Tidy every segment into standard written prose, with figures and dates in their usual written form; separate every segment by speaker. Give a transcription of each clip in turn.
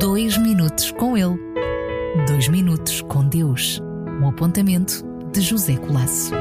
Speaker 1: 2 minutos com ele. 2 minutos com Deus. Um apontamento de José Colasso.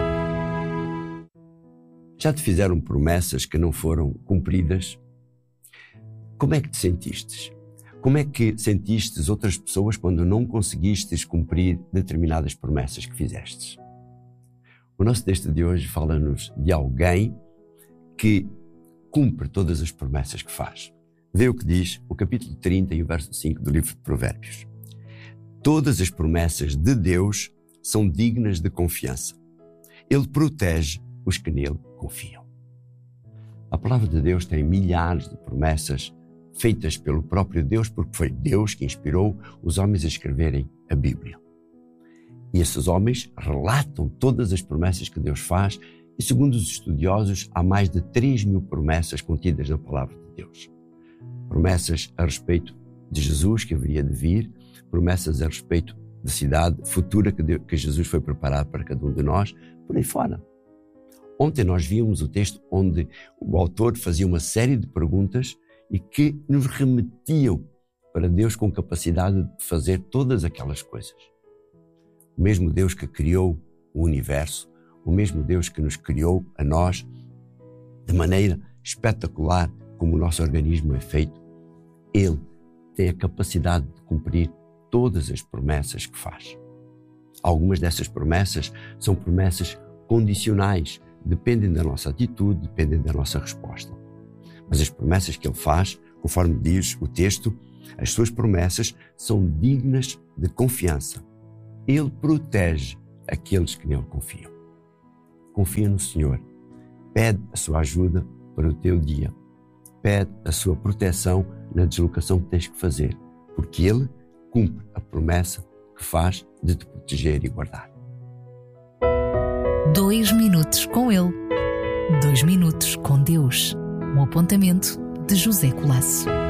Speaker 2: Já te fizeram promessas que não foram cumpridas? Como é que te sentistes? Como é que sentistes outras pessoas quando não conseguistes cumprir determinadas promessas que fizestes? O nosso texto de hoje fala-nos de alguém que cumpre todas as promessas que faz. Vê o que diz o capítulo 30 e o verso 5 do livro de Provérbios. Todas as promessas de Deus são dignas de confiança. Ele protege os que nele confiam. A palavra de Deus tem milhares de promessas feitas pelo próprio Deus, porque foi Deus que inspirou os homens a escreverem a Bíblia. E esses homens relatam todas as promessas que Deus faz e, segundo os estudiosos, há mais de 3.000 promessas contidas na palavra de Deus. Promessas a respeito de Jesus que haveria de vir, promessas a respeito da cidade futura que Jesus foi preparar para cada um de nós, por aí fora. Ontem nós vimos o texto onde o autor fazia uma série de perguntas e que nos remetiam para Deus com capacidade de fazer todas aquelas coisas. O mesmo Deus que criou o universo, o mesmo Deus que nos criou a nós de maneira espetacular como o nosso organismo é feito, Ele tem a capacidade de cumprir todas as promessas que faz. Algumas dessas promessas são promessas condicionais, dependem da nossa atitude, dependem da nossa resposta. Mas as promessas que Ele faz, conforme diz o texto, as suas promessas são dignas de confiança. Ele protege aqueles que nele confiam. Confia no Senhor. Pede a sua ajuda para o teu dia. Pede a sua proteção na deslocação que tens que fazer, porque Ele cumpre a promessa que faz de te proteger e guardar.
Speaker 1: 2 minutos com ele. 2 minutos com Deus. Um apontamento de José Colasso.